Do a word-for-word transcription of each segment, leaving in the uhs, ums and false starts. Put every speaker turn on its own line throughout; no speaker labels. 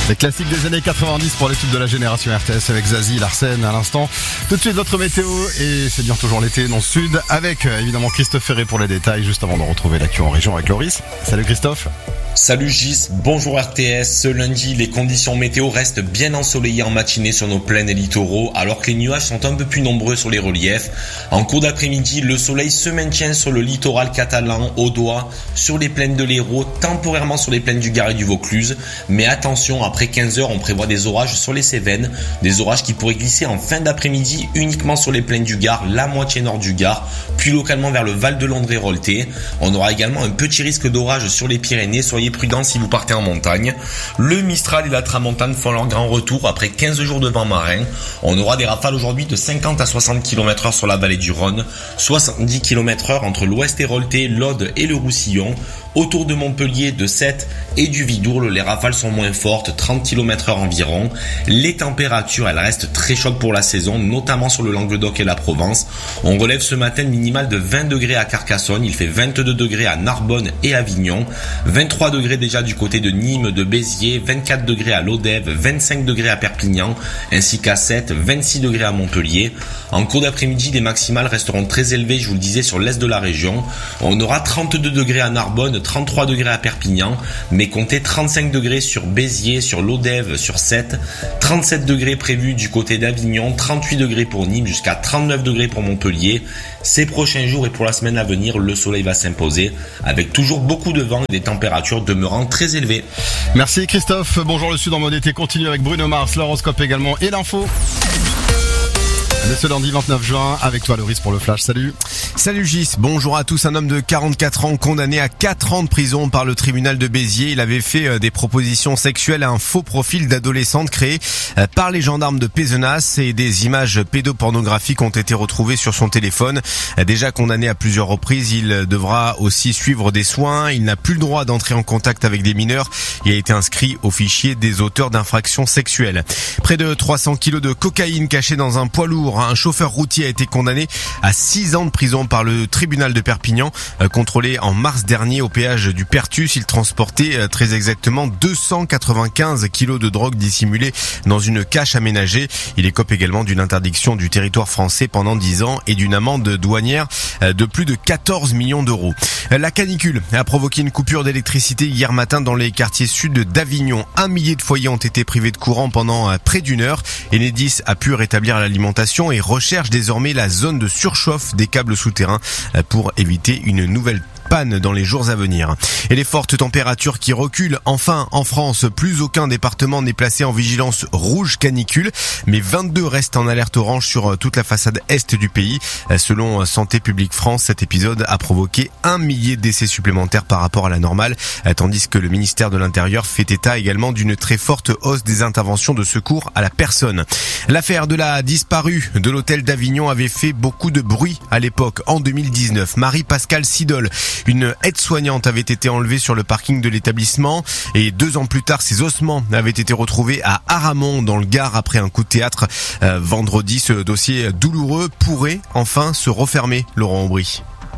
Les classiques des années quatre-vingt-dix pour les tubes de la génération R T S avec Zazie, Larsen à l'instant. Tout de suite votre météo et c'est bien toujours l'été dans le sud avec évidemment Christophe Ferré pour les détails juste avant de retrouver l'actu en région avec Loris. Salut Christophe.
Salut Gis, bonjour R T S. Ce lundi, les conditions météo restent bien ensoleillées en matinée sur nos plaines et littoraux, alors que les nuages sont un peu plus nombreux sur les reliefs. En cours d'après-midi, le soleil se maintient sur le littoral catalan, Audois, sur les plaines de l'Hérault, temporairement sur les plaines du Gard et du Vaucluse. Mais attention, après quinze heures, on prévoit des orages sur les Cévennes, des orages qui pourraient glisser en fin d'après-midi uniquement sur les plaines du Gard, la moitié nord du Gard, puis localement vers le Val de Londres et Rolté. On aura également un petit risque d'orage sur les Pyrénées, soyez prudents si vous partez en montagne. Le Mistral et la Tramontane font leur grand retour après quinze jours de vent marin. On aura des rafales aujourd'hui de cinquante à soixante kilomètres heure sur la vallée du Rhône, soixante-dix kilomètres heure entre l'Ouest et Rolté, l'Aude et le Roussillon. Autour de Montpellier, de Sète et du Vidourle, les rafales sont moins fortes, trente kilomètres heure environ. Les températures, elles restent très chaudes pour la saison, notamment sur le Languedoc et la Provence. On relève ce matin minimal de vingt degrés à Carcassonne, il fait vingt-deux degrés à Narbonne et Avignon, vingt-trois degrés déjà du côté de Nîmes, de Béziers, vingt-quatre degrés à Lodève, vingt-cinq degrés à Perpignan, ainsi qu'à Sète, vingt-six degrés à Montpellier. En cours d'après-midi, les maximales resteront très élevées, je vous le disais, sur l'est de la région. On aura trente-deux degrés à Narbonne, trente-trois degrés à Perpignan, mais comptez trente-cinq degrés sur Béziers, sur Lodève, sur Sète, trente-sept degrés prévus du côté d'Avignon, trente-huit degrés pour Nîmes, jusqu'à trente-neuf degrés pour Montpellier. Ces prochains jours et pour la semaine à venir, le soleil va s'imposer, avec toujours beaucoup de vent et des températures demeurant très élevées.
Merci Christophe, bonjour le Sud en mode été, continue avec Bruno Mars, l'horoscope également et l'info. De ce lundi vingt-neuf juin, avec toi Loris pour le Flash, salut.
Salut Gis, bonjour à tous. Un homme de quarante-quatre ans condamné à quatre ans de prison par le tribunal de Béziers. Il avait fait des propositions sexuelles à un faux profil d'adolescente créé par les gendarmes de Pézenas et des images pédopornographiques ont été retrouvées sur son téléphone. Déjà condamné à plusieurs reprises, il devra aussi suivre des soins. Il n'a plus le droit d'entrer en contact avec des mineurs. Il a été inscrit au fichier des auteurs d'infractions sexuelles. Près de trois cents kilos de cocaïne cachée dans un poids lourd. Un chauffeur routier a été condamné à six ans de prison par le tribunal de Perpignan. Contrôlé en mars dernier au péage du Pertus, il transportait très exactement deux cent quatre-vingt-quinze kilos de drogue dissimulée dans une cache aménagée. Il écope également d'une interdiction du territoire français pendant dix ans et d'une amende douanière de plus de quatorze millions d'euros. La canicule a provoqué une coupure d'électricité hier matin dans les quartiers sud d'Avignon. Un millier de foyers ont été privés de courant pendant près d'une heure. Enedis a pu rétablir l'alimentation et recherche désormais la zone de surchauffe des câbles souterrains pour éviter une nouvelle panne dans les jours à venir. Et les fortes températures qui reculent enfin en France. Plus aucun département n'est placé en vigilance rouge canicule, mais vingt-deux restent en alerte orange sur toute la façade est du pays. Selon Santé publique France, cet épisode a provoqué un millier de décès supplémentaires par rapport à la normale, tandis que le ministère de l'Intérieur fait état également d'une très forte hausse des interventions de secours à la personne. L'affaire de la disparue de l'hôtel d'Avignon avait fait beaucoup de bruit à l'époque. En deux mille dix-neuf, Marie-Pascale Sidol, une aide-soignante, avait été enlevée sur le parking de l'établissement et deux ans plus tard, ses ossements avaient été retrouvés à Aramon dans le Gard après un coup de théâtre. Euh, vendredi, ce dossier douloureux pourrait enfin se refermer, Laurent Aubry.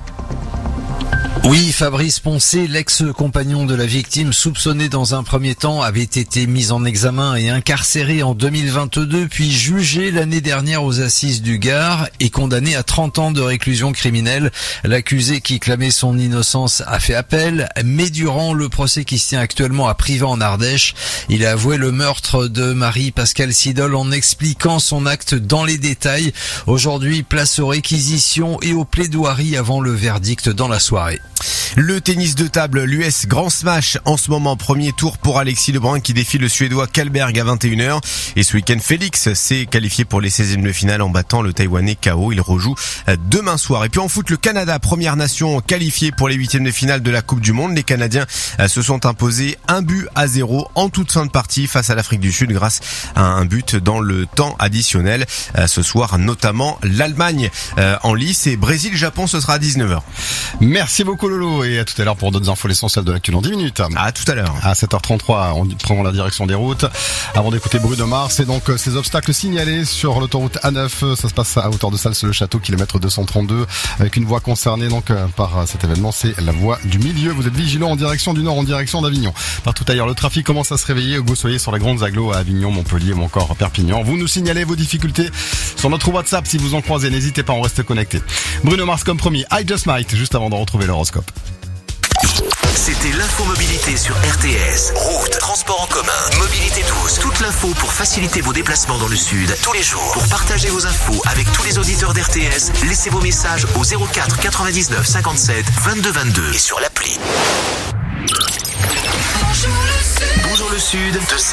Oui, Fabrice Poncet, l'ex-compagnon de la victime, soupçonné dans un premier temps, avait été mis en examen et incarcéré en deux mille vingt-deux, puis jugé l'année dernière aux assises du Gard et condamné à trente ans de réclusion criminelle. L'accusé qui clamait son innocence a fait appel, mais durant le procès qui se tient actuellement à Privas en Ardèche, il a avoué le meurtre de Marie-Pascale Sidol en expliquant son acte dans les détails. Aujourd'hui, place aux réquisitions et aux plaidoiries avant le verdict dans la soirée.
Le tennis de table, l'U S Grand Smash, en ce moment premier tour pour Alexis Lebrun qui défie le Suédois Kallberg à vingt et une heures. Et ce week-end, Félix s'est qualifié pour les seizièmes de finale en battant le Taïwanais K O. Il rejoue demain soir. Et puis en foot, le Canada, première nation qualifiée pour les huitièmes de finale de la Coupe du Monde. Les Canadiens se sont imposés un but à zéro en toute fin de partie face à l'Afrique du Sud grâce à un but dans le temps additionnel. Ce soir, notamment l'Allemagne en lice et Brésil-Japon, ce sera à dix-neuf heures.
Merci beaucoup. Lolo et à tout à l'heure pour d'autres infos l'essentiel de l'actu dans dix minutes.
À tout à l'heure.
À sept heures trente-trois, on prend la direction des routes. Avant d'écouter Bruno Mars, c'est donc ces obstacles signalés sur l'autoroute A neuf. Ça se passe à hauteur de Sals-le-Château, kilomètre deux cent trente-deux, avec une voie concernée donc par cet événement, c'est la voie du milieu. Vous êtes vigilants en direction du nord, en direction d'Avignon. Partout ailleurs, le trafic commence à se réveiller. Vous soyez sur les grandes agglos à Avignon, Montpellier ou encore Perpignan. Vous nous signalez vos difficultés sur notre WhatsApp si vous en croisez. N'hésitez pas, on reste connecté. Bruno Mars comme promis, I Just Might, juste avant de retrouver l'horoscope.
C'était l'infomobilité sur R T S. Route, transport en commun, mobilité douce. Toute l'info pour faciliter vos déplacements dans le sud tous les jours. Pour partager vos infos avec tous les auditeurs d'R T S, laissez vos messages au zéro quatre quatre-vingt-dix-neuf cinquante-sept vingt-deux vingt-deux et sur l'appli. Bonjour le sud de